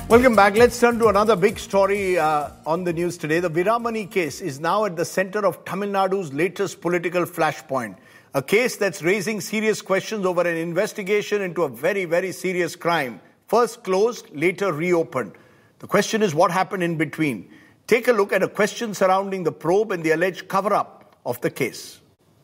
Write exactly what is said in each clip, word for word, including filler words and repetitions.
Welcome back. Let's turn to another big story uh, on the news today. The Veeramani case is now at the center of Tamil Nadu's latest political flashpoint. A case that's raising serious questions over an investigation into a very, very serious crime. First closed, later reopened. The question is what happened in between. Take a look at a question surrounding the probe and the alleged cover-up of the case.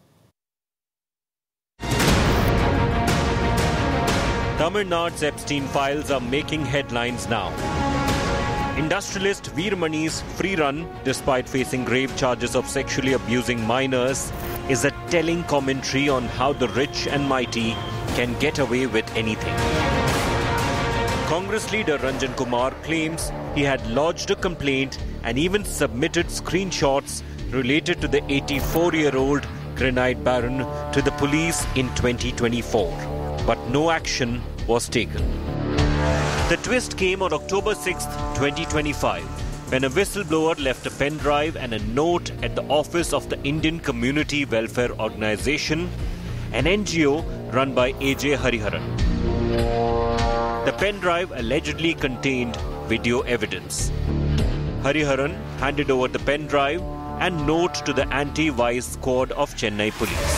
Tamil Nadu's Epstein files are making headlines now. Industrialist Veeramani's free run, despite facing grave charges of sexually abusing minors, is a telling commentary on how the rich and mighty can get away with anything. Congress leader Ranjan Kumar claims he had lodged a complaint and even submitted screenshots related to the eighty-four-year-old granite baron to the police in twenty twenty-four. But no action was taken. The twist came on October sixth, twenty twenty-five, when a whistleblower left a pen drive and a note at the office of the Indian Community Welfare Organization, an N G O run by A J Hariharan. The pen drive allegedly contained video evidence. Hariharan handed over the pen drive and note to the anti-vice squad of Chennai police.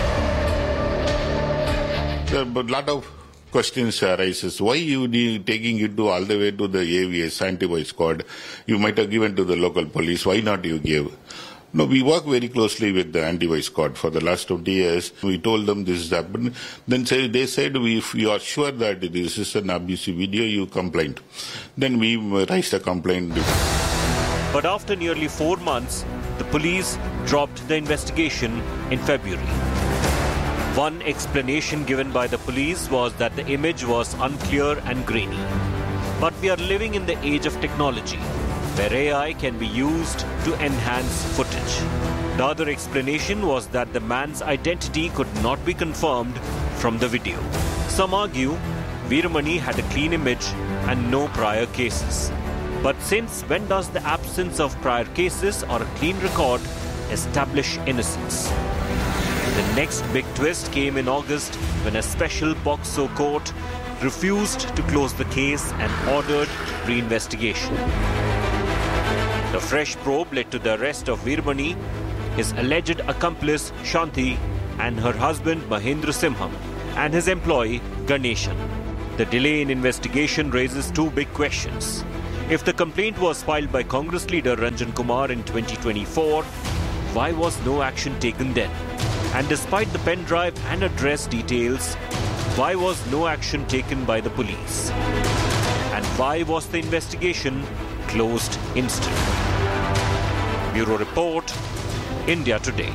There are a lot of questions arises. Why you need taking it to all the way to the A V S, anti-vice squad? You might have given to the local police. Why not you give? No, we work very closely with the anti-vice squad for the last twenty years. We told them this has happened. Then say, they said, we, if you are sure that this is an abusive video, you complain. Then we raised a complaint. But after nearly four months, the police dropped the investigation in February. One explanation given by the police was that the image was unclear and grainy. But we are living in the age of technology, where A I can be used to enhance footage. The other explanation was that the man's identity could not be confirmed from the video. Some argue Veeramani had a clean image and no prior cases. But since when does the absence of prior cases or a clean record establish innocence? The next big twist came in August when a special POCSO court refused to close the case and ordered reinvestigation. The fresh probe led to the arrest of Veeramani, his alleged accomplice Shanti, and her husband Mahendra Simham, and his employee Ganeshan. The delay in investigation raises two big questions. If the complaint was filed by Congress leader Ranjan Kumar in twenty twenty-four, why was no action taken then? And despite the pen drive and address details, why was no action taken by the police? And why was the investigation closed instantly? Bureau Report, India Today.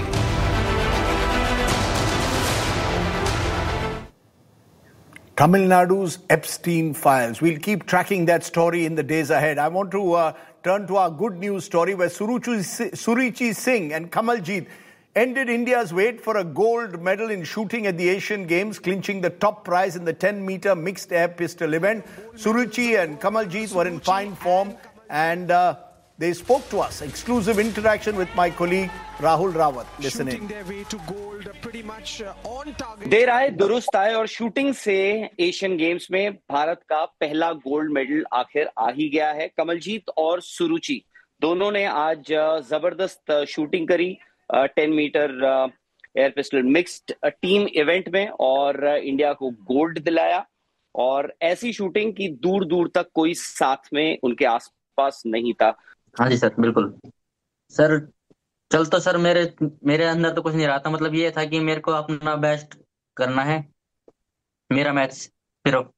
Tamil Nadu's Epstein files. We'll keep tracking that story in the days ahead. I want to uh, turn to our good news story where Suruchi, Surichi Singh and Kamaljeet ended India's wait for a gold medal in shooting at the Asian Games, clinching the top prize in the ten-meter mixed air pistol event. Suruchi and Kamaljeet were in fine form and uh, they spoke to us. Exclusive interaction with my colleague Rahul Rawat. Listen in. देर आए दुरुस्त आए और shooting से Asian games में भारत का पहला gold medal आखिर आ ही गया है। कमलजीत और सुरुचि दोनों ने आज जबरदस्त शूटिंग करी ten metre air pistol mixed team event में और इंडिया को गोल्ड दिलाया। और ऐसी शूटिंग की दूर दूर तक कोई साथ में उनके आसपास नहीं था। हाँ जी सर, बिल्कुल सर। चल तो सर मेरे मेरे अंदर तो कुछ नहीं रहा था। मतलब ये था कि मेरे को अपना बेस्ट करना है, मेरा मैच फिर और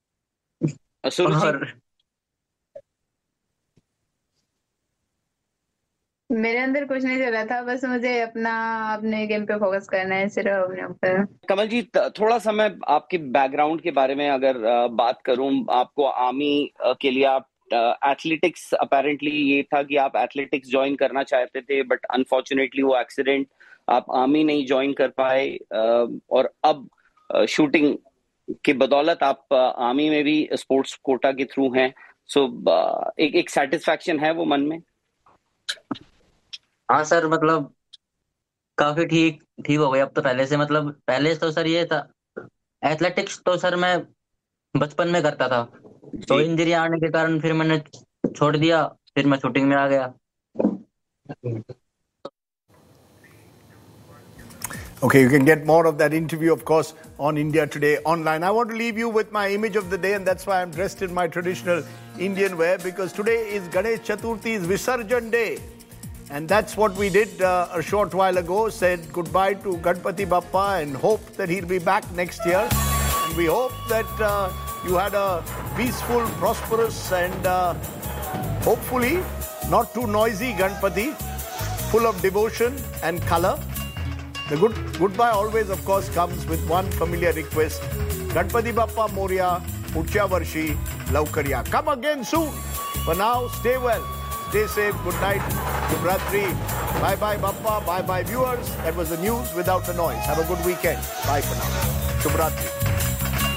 मेरे अंदर कुछ नहीं चल रहा था। बस मुझे अपना अपने गेम पे फोकस करना है, सिर्फ अपने ऊपर। कमलजीत, थोड़ा सा मैं आपके बैकग्राउंड के बारे में अगर बात करूं, आपको आर्मी के लिए आप एथलेटिक्स अपेरेंटली ये था कि आप एथलेटिक्स ज्वाइन करना चाहते थे, बट अनफॉर्चुनेटली वो एक्सीडेंट आप आर्मी नहीं ज्वाइन कर पाए और अब शूटिंग के बदौलत आप आर्मी में भी स्पोर्ट्स कोटा के थ्रू हैं। सो एक एक सेटिस्फैक्शन है वो मन में? हाँ सर, मतलब काफी ठीक ठीक हो गया अब तो पहले से। मतलब पहले तो सर ये था, एथलेटिक्स तो सर मैं बचपन में करता था, तो इंजरी आने के कारण फिर मैंने छोड़ दिया, फिर मैं शूटिंग में आ गया। Okay, you can get more of that interview, of course, on India Today online. I want to leave you with my image of the day, and that's why I'm dressed in my traditional Indian wear, because today is Ganesh Chaturthi's Visarjan Day. And that's what we did uh, a short while ago, said goodbye to Ganpati Bappa and hope that he'll be back next year. And we hope that uh, you had a peaceful, prosperous and uh, hopefully not too noisy Ganpati, full of devotion and color. The good goodbye always, of course, comes with one familiar request. Ganpati Bappa Moria, Puchya Varshi, Laukariya. Come again soon. For now, stay well. Stay safe. Good night. Shubhratri. Bye-bye, Bappa. Bye-bye, viewers. That was the news without the noise. Have a good weekend. Bye for now. Shubhratri.